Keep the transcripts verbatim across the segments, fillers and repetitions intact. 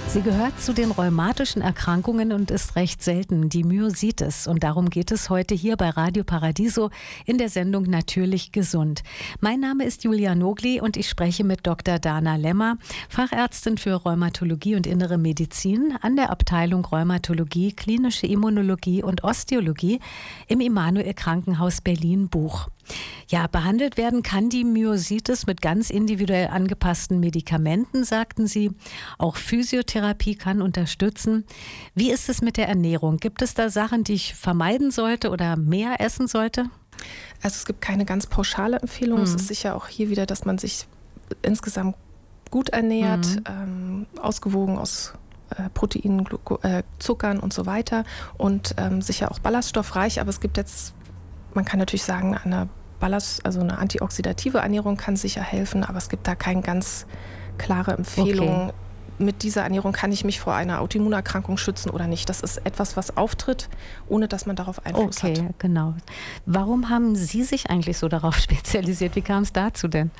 Sie gehört zu den rheumatischen Erkrankungen und ist recht selten, die Myositis. Und darum geht es heute hier bei Radio Paradiso in der Sendung Natürlich gesund. Mein Name ist Julia Nogli und ich spreche mit Doktor Dana Lemmer, Fachärztin für Rheumatologie und Innere Medizin an der Abteilung Rheumatologie, Klinische Immunologie und Osteologie im Immanuel Krankenhaus Berlin-Buch. Ja, behandelt werden kann die Myositis mit ganz individuell angepassten Medikamenten, sagten Sie. Auch Physiotherapie kann unterstützen. Wie ist es mit der Ernährung? Gibt es da Sachen, die ich vermeiden sollte oder mehr essen sollte? Also es gibt keine ganz pauschale Empfehlung. Mhm. Es ist sicher auch hier wieder, dass man sich insgesamt gut ernährt, mhm. ähm, ausgewogen aus äh, Proteinen, Gluco- äh, Zuckern und so weiter und ähm, sicher auch ballaststoffreich. Aber es gibt jetzt, man kann natürlich sagen, eine Ballast, also eine antioxidative Ernährung kann sicher helfen, aber es gibt da keine ganz klare Empfehlung. Okay. Mit dieser Ernährung kann ich mich vor einer Autoimmunerkrankung schützen oder nicht. Das ist etwas, was auftritt, ohne dass man darauf Einfluss okay, hat. Okay, genau. Warum haben Sie sich eigentlich so darauf spezialisiert? Wie kam es dazu denn?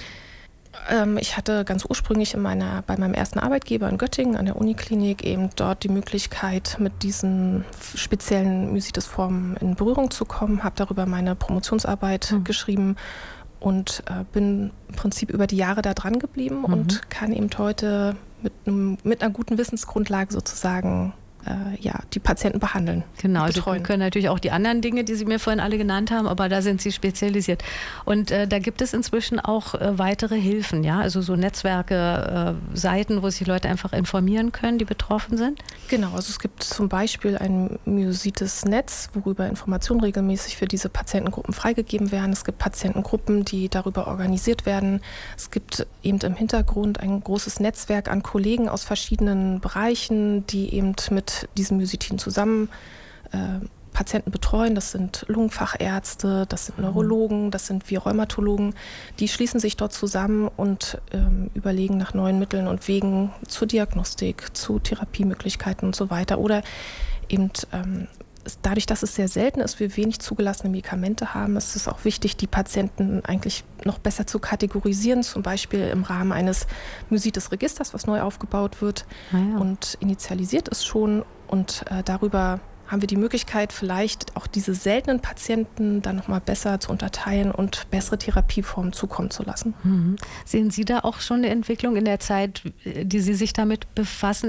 Ähm, ich hatte ganz ursprünglich in meiner, bei meinem ersten Arbeitgeber in Göttingen an der Uniklinik eben dort die Möglichkeit, mit diesen speziellen Myositis-Formen in Berührung zu kommen, habe darüber meine Promotionsarbeit mhm. geschrieben und äh, bin im Prinzip über die Jahre da dran geblieben mhm. und kann eben heute mit, einem, mit einer guten Wissensgrundlage sozusagen äh, ja, die Patienten behandeln. Genau, Sie können natürlich auch die anderen Dinge, die Sie mir vorhin alle genannt haben, aber da sind Sie spezialisiert. Und äh, da gibt es inzwischen auch äh, weitere Hilfen, ja, also so Netzwerke, äh, Seiten, wo sich die Leute einfach informieren können, die betroffen sind? Genau, also es gibt zum Beispiel ein Myositis-Netz, worüber Informationen regelmäßig für diese Patientengruppen freigegeben werden. Es gibt Patientengruppen, die darüber organisiert werden. Es gibt eben im Hintergrund ein großes Netzwerk an Kollegen aus verschiedenen Bereichen, die eben mit diesen Myositiden zusammen äh, Patienten betreuen. Das sind Lungenfachärzte, das sind Neurologen, das sind wir Rheumatologen. Die schließen sich dort zusammen und ähm, überlegen nach neuen Mitteln und Wegen zur Diagnostik, zu Therapiemöglichkeiten und so weiter. Oder eben ähm, dadurch, dass es sehr selten ist, wir wenig zugelassene Medikamente haben, ist es auch wichtig, die Patienten eigentlich noch besser zu kategorisieren, zum Beispiel im Rahmen eines Myositis-Registers, was neu aufgebaut wird ah ja. und initialisiert ist schon. Und äh, darüber haben wir die Möglichkeit, vielleicht auch diese seltenen Patienten dann nochmal besser zu unterteilen und bessere Therapieformen zukommen zu lassen. Mhm. Sehen Sie da auch schon eine Entwicklung in der Zeit, die Sie sich damit befassen?